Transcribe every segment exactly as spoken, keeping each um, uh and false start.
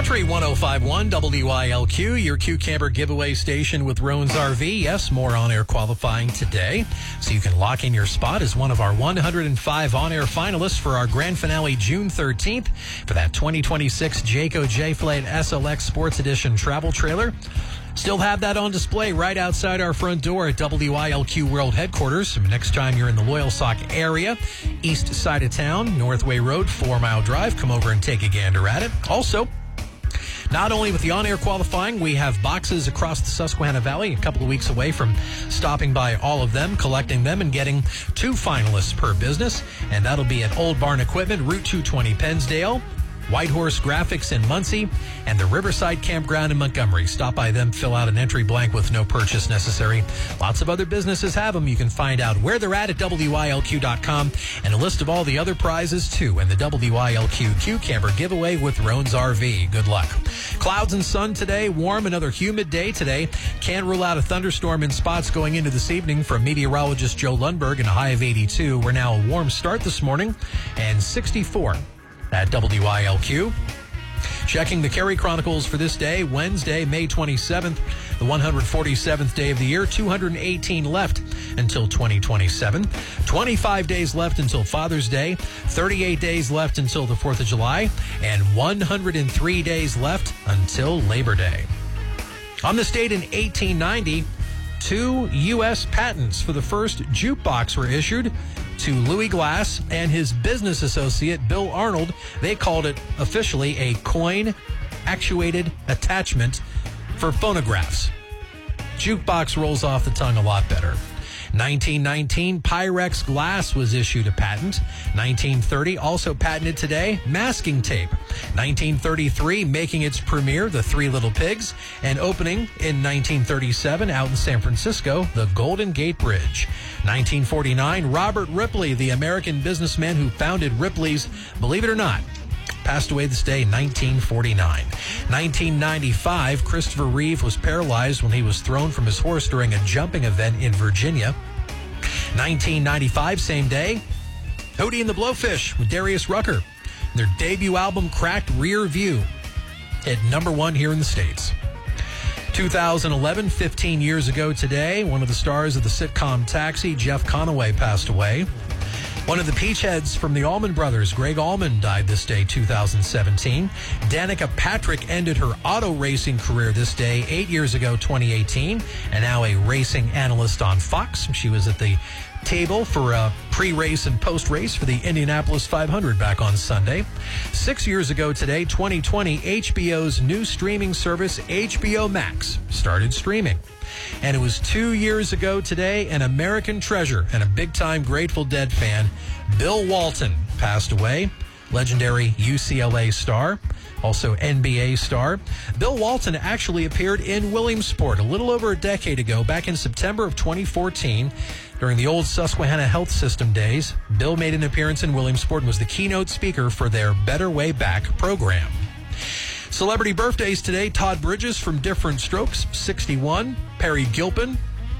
Country one oh five point one W I L Q, your Q Camper giveaway station with Roan's R V. Yes, more on-air qualifying today, so you can lock in your spot as one of our one hundred five on-air finalists for our grand finale June thirteenth for that twenty twenty-six Jayco J-Flight S L X Sports Edition travel trailer. Still have that on display right outside our front door at W I L Q World Headquarters. Next time you're in the Loyalsock area, east side of town, Northway Road, four mile drive, come over and take a gander at it. Also, not only with the on-air qualifying, we have boxes across the Susquehanna Valley, a couple of weeks away from stopping by all of them, collecting them, and getting two finalists per business. And that'll be at Old Barn Equipment, Route two twenty Pennsdale, Whitehorse Graphics in Muncie, and the Riverside Campground in Montgomery. Stop by them, fill out an entry blank with no purchase necessary. Lots of other businesses have them. You can find out where they're at at W I L Q dot com, and a list of all the other prizes, too, and the W I L Q Q Camper giveaway with Roan's R V. Good luck. Clouds and sun today, warm, another humid day today. Can't rule out a thunderstorm in spots going into this evening from meteorologist Joe Lundberg, and a high of eighty-two. We're now a warm start this morning, and sixty-four at W I L Q. Checking the Carey Chronicles for this day, Wednesday, May twenty-seventh, the one hundred forty-seventh day of the year, two hundred eighteen left until twenty twenty-seven, twenty-five days left until Father's Day, thirty-eight days left until the fourth of July, and one hundred three days left until Labor Day. On this date in eighteen ninety, two U S patents for the first jukebox were issued to Louis Glass and his business associate, Bill Arnold. They called it officially a coin-actuated attachment for phonographs. Jukebox rolls off the tongue a lot better. nineteen nineteen, Pyrex glass was issued a patent. nineteen thirty, also patented today, masking tape. nineteen thirty-three, making its premiere, The Three Little Pigs, and opening in nineteen thirty-seven out in San Francisco, the Golden Gate Bridge. nineteen forty-nine, Robert Ripley, the American businessman who founded Ripley's, believe it or not, passed away this day, nineteen forty-nine. nineteen ninety-five, Christopher Reeve was paralyzed when he was thrown from his horse during a jumping event in Virginia. nineteen ninety-five, same day, Hootie and the Blowfish with Darius Rucker. Their debut album, Cracked Rear View, hit number one here in the States. two thousand eleven, fifteen years ago today, one of the stars of the sitcom Taxi, Jeff Conaway, passed away. One of the Peachheads from the Allman Brothers, Greg Allman, died this day, two thousand seventeen. Danica Patrick ended her auto racing career this day, eight years ago, twenty eighteen, and now a racing analyst on Fox. She was at the table for a pre-race and post-race for the Indianapolis five hundred back on Sunday. Six years ago today, twenty twenty, H B O's new streaming service, H B O Max, started streaming. And it was two years ago today, an American treasure and a big-time Grateful Dead fan, Bill Walton, passed away. Legendary U C L A star, also N B A star. Bill Walton actually appeared in Williamsport a little over a decade ago, back in September of twenty fourteen. During the old Susquehanna Health System days, Bill made an appearance in Williamsport and was the keynote speaker for their Better Way Back program. Celebrity birthdays today, Todd Bridges from Different Strokes, sixty-one. Perry Gilpin.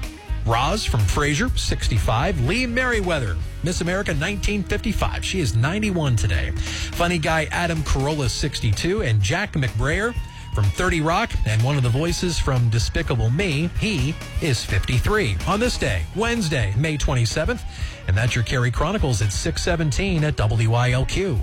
Roz from Frasier, sixty-five. Lee Merriweather, Miss America nineteen fifty-five. She is ninety-one today. Funny guy Adam Carolla, sixty-two. And Jack McBrayer from thirty Rock and one of the voices from Despicable Me, he is fifty-three. On this day, Wednesday, May twenty-seventh. And that's your Carey Chronicles at six seventeen at W I L Q.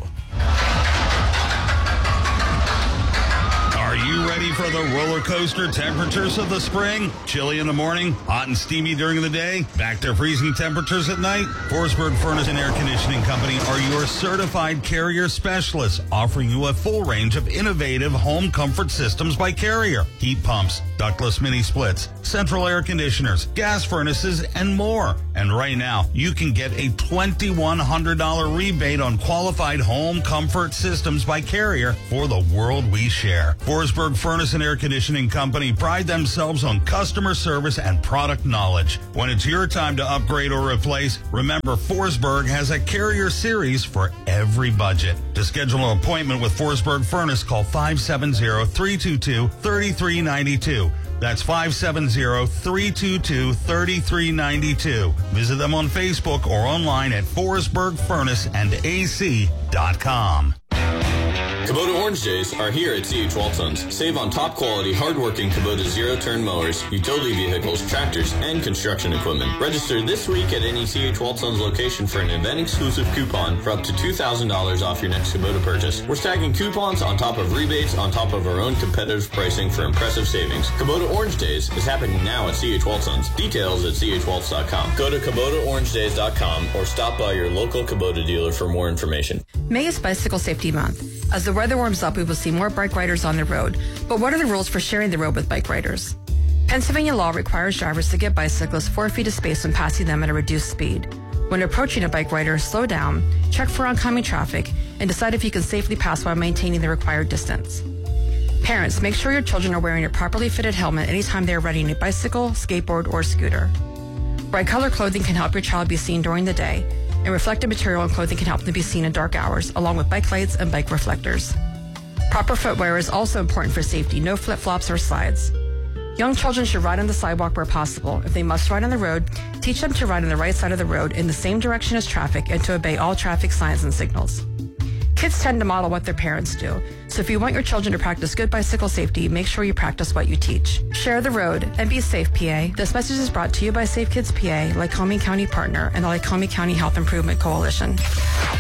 Are you ready for the roller coaster temperatures of the spring? Chilly in the morning, hot and steamy during the day, back to freezing temperatures at night? Forsberg Furnace and Air Conditioning Company are your certified Carrier specialists, offering you a full range of innovative home comfort systems by Carrier. Heat pumps, ductless mini splits, central air conditioners, gas furnaces, and more. And right now, you can get a twenty-one hundred dollars rebate on qualified home comfort systems by Carrier for the world we share. Forsberg Furnace and Air Conditioning Company pride themselves on customer service and product knowledge. When it's your time to upgrade or replace, remember Forsberg has a Carrier series for every budget. To schedule an appointment with Forsberg Furnace, call five seven zero, three two two, three three nine two. That's five seven zero, three two two, three three nine two. Visit them on Facebook or online at forsberg furnace and a c dot com. Kubota Orange Days are here at C H Waltons. Save on top quality, hardworking Kubota zero-turn mowers, utility vehicles, tractors, and construction equipment. Register this week at any C H Waltons location for an event-exclusive coupon for up to two thousand dollars off your next Kubota purchase. We're stacking coupons on top of rebates on top of our own competitive pricing for impressive savings. Kubota Orange Days is happening now at C H Waltons. Details at C H Waltz dot com. Go to Kubota Orange Days dot com or stop by your local Kubota dealer for more information. May is Bicycle Safety Month. As the weather warms up, we will see more bike riders on the road. But what are the rules for sharing the road with bike riders? Pennsylvania law requires drivers to give bicyclists four feet of space when passing them at a reduced speed. When approaching a bike rider, slow down, check for oncoming traffic, and decide if you can safely pass while maintaining the required distance. Parents, make sure your children are wearing a properly fitted helmet anytime they are riding a bicycle, skateboard, or scooter. Bright color clothing can help your child be seen during the day, and reflective material and clothing can help them be seen in dark hours, along with bike lights and bike reflectors. Proper footwear is also important for safety. No flip-flops or slides. Young children should ride on the sidewalk where possible. If they must ride on the road, teach them to ride on the right side of the road in the same direction as traffic and to obey all traffic signs and signals. Kids tend to model what their parents do, so if you want your children to practice good bicycle safety, make sure you practice what you teach. Share the road and be safe, P A. This message is brought to you by Safe Kids P A, Lycoming County Partner, and the Lycoming County Health Improvement Coalition.